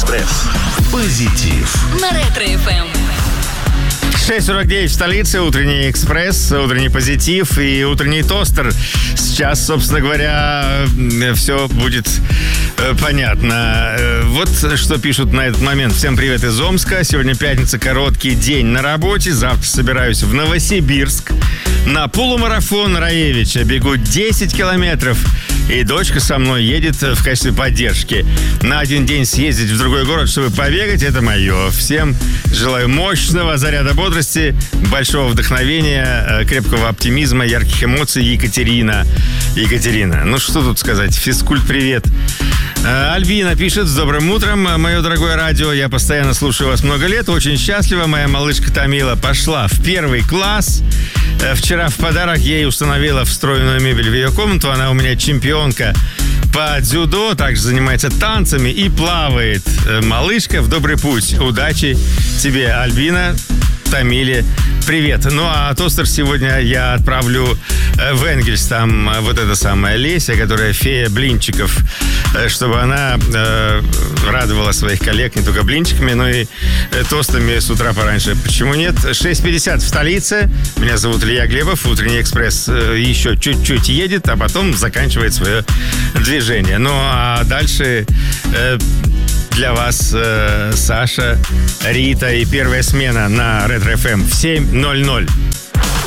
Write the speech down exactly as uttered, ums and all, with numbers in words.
Экспресс. Позитив. На Ретро-эф эм. шесть сорок девять в столице, утренний экспресс, утренний позитив и утренний тостер. Сейчас, собственно говоря, все будет э, понятно. Э, вот что пишут на этот момент. Всем привет из Омска. Сегодня пятница, короткий день на работе. Завтра собираюсь в Новосибирск на полумарафон Раевича. Бегу десять километров. И дочка со мной едет в качестве поддержки. На один день съездить в другой город, чтобы побегать, это мое. Всем желаю мощного заряда бодрости, большого вдохновения, крепкого оптимизма, ярких эмоций. Екатерина. Екатерина. Ну, что тут сказать? Физкульт, привет. Альбина пишет: с добрым утром, мое дорогое радио. Я постоянно слушаю вас много лет. Очень счастлива. Моя малышка Тамила пошла в первый класс. Вчера в подарок ей установила встроенную мебель в ее комнату. Она у меня чемпионка по дзюдо, также занимается танцами и плавает. Малышка, в добрый путь. Удачи тебе, Альбина. Тамиле привет. Ну, а тостер сегодня я отправлю в Энгельс. Там вот эта самая Леся, которая фея блинчиков, чтобы она э, радовала своих коллег не только блинчиками, но и тостами с утра пораньше. Почему нет? шесть пятьдесят в столице. Меня зовут Илья Глебов. Утренний экспресс еще чуть-чуть едет, а потом заканчивает свое движение. Ну, а дальше... Э, Для вас э, Саша, Рита и первая смена на Ретро-эф эм в семь ноль ноль.